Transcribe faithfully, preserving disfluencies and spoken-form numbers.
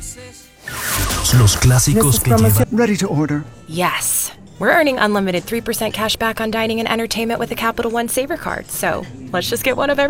Los clásicos que llevan Ready to order. Yes. We're earning unlimited three percent cash back on dining and entertainment with a Capital One Saver card, so let's just get one of every